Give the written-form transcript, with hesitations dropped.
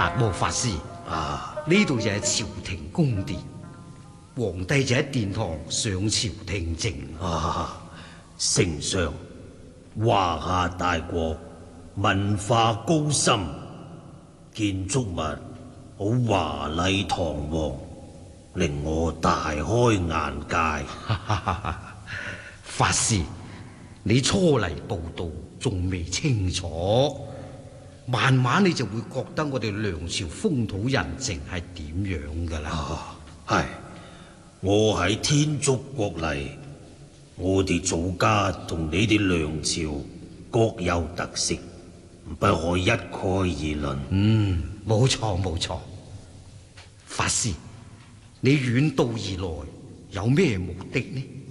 達摩法師啊， 呢度就係朝廷宮殿，皇帝就喺殿堂上朝聽政。 啊，丞相，華夏大國，文化高深，建築物好華麗堂皇，令我大開眼界。 法師，你初嚟報道仲未清楚，慢慢你就會覺得我哋梁朝風土人情係點樣噶啦。 係，我喺天竺國嚟，我哋祖家同你哋梁朝各有特色，不可一概而論。 冇錯冇錯。法師，你遠道而來有咩目的呢？